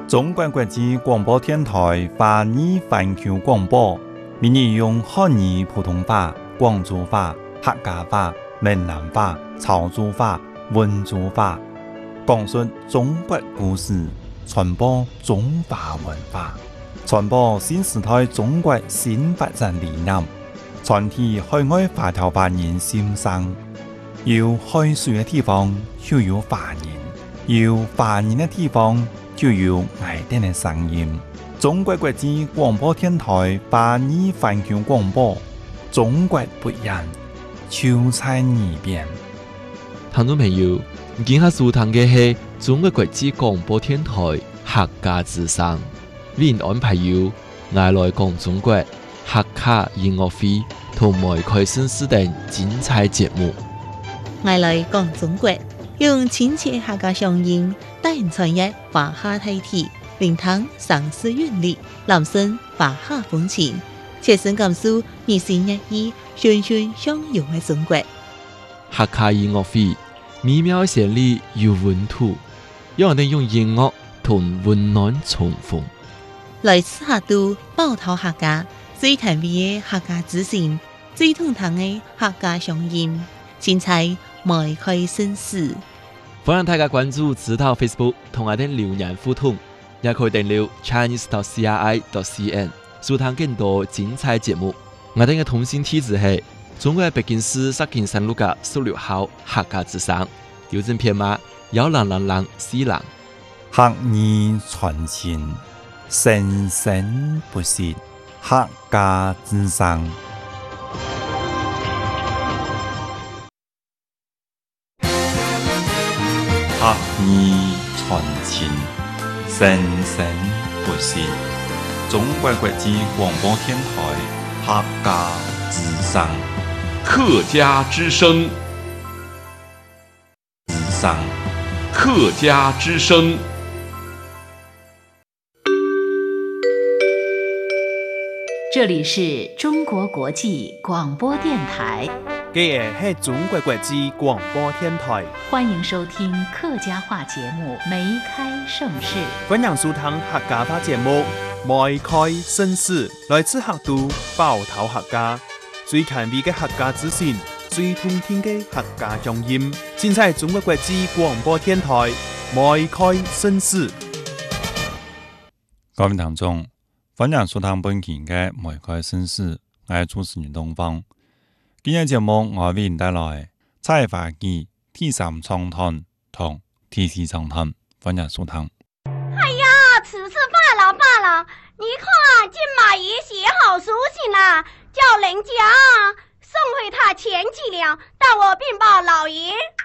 中国国际广播电台华语环球广播，每日用汉语普通话、广州话、客家话、闽南话、潮州话、温州话，讲述中国故事，传播中华文化，传播新时代中国新发展理念，传递海外华侨华人心声。有海水的地方就有华人，有华人的地方就有爱丁的声音。中国国际广播电台华语环球广播，中国不一样，就在耳边。 听众朋友，今下收听的是中国国际广播电台客家之声，为您安排有爱来讲中国客家音乐会同埋开新视等精彩节目。 爱来讲中国，用亲切客家乡音，带人传译华夏大体，聆听上世韵律，揽声华夏风情，切身感受热情热意、循循相融的中国。 客家音乐会美妙旋律有温度，让我哋用音乐同温暖重逢。 来自客都包头客家，最甜美的客家之声，最通透的客家乡音，精彩迈开新事。 欢迎大家关注指导 Facebook 同我哋留言互动，也可以订阅 chinese.cri.cn 收聽更多精彩節目。我哋嘅通訊地址係中國北京市石景山路嘅16號客家之聲，郵政編碼10004 客語傳情，生生不息，客家之聲。客語傳情，生生不息。中國國際廣播電台客家之聲， 客家之聲，客家之聲。 这里是中国国际广播电台。 这是中国国际广播电台， 欢迎收听客家话节目《梅开盛世》。 欢迎收听客家话节目《梅开盛世》，来自客都包头客家，最前卫的客家资讯，最通听的客家乡音，尽在中国国际广播电台《梅开盛世》。 各位聽眾，歡迎收聽本期嘅《梅開盛世》，我係主持人東方。今日節目我為您帶來採花記第3長談同第4長談，歡迎收聽。 哎呀，此次罷了，你看金馬爺寫好書信啦，叫人家送回他錢幾兩，但我禀報老爺。